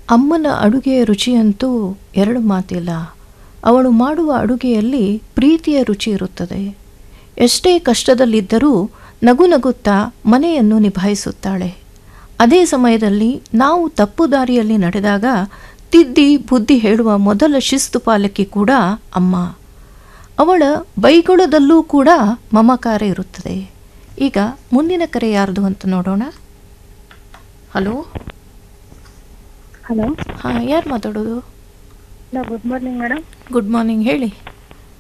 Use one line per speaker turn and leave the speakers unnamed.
ಅಮ್ಮನ ಅಡುಗೆಯ ರುಚಿಯಂತೂ ಎರಡು ಮಾತಿಲ್ಲ. ಅವಳು ಮಾಡುವ ಅಡುಗೆಯಲ್ಲಿ ಪ್ರೀತಿಯ ರುಚಿ ಇರುತ್ತದೆ. ಎಷ್ಟೇ ಕಷ್ಟದಲ್ಲಿದ್ದರೂ ನಗು ನಗುತ್ತಾ ಮನೆಯನ್ನು ನಿಭಾಯಿಸುತ್ತಾಳೆ. ಅದೇ ಸಮಯದಲ್ಲಿ ನಾವು ತಪ್ಪು ದಾರಿಯಲ್ಲಿ ನಡೆದಾಗ ತಿದ್ದಿ ಬುದ್ಧಿ ಹೇಳುವ ಮೊದಲ ಶಿಸ್ತು ಪಾಲಕಿ ಕೂಡ ಅಮ್ಮ. ಅವಳ ಬೈಗುಳದಲ್ಲೂ ಕೂಡ ಮಮಕಾರ ಇರುತ್ತದೆ. ಈಗ ಮುಂದಿನ ಕರೆ ಯಾರ್ದು ಅಂತ ನೋಡೋಣ. ಹಲೋ.
ಹಲೋ.
ಹಾಂ, ಯಾರು ಮಾತಾಡೋದು?
Good morning madam.
Good morning, ಹೇಳಿ.